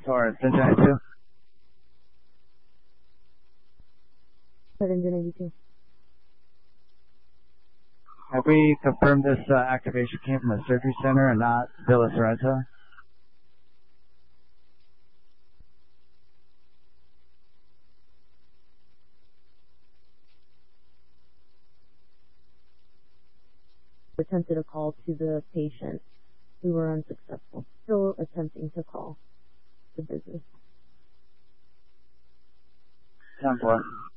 Taurus, engine 92. Engine 82. Have we confirmed this activation came from a surgery center and not Villa Sorrento? Attempted a call to the patient. We were unsuccessful. Still attempting to call the business. 10-4.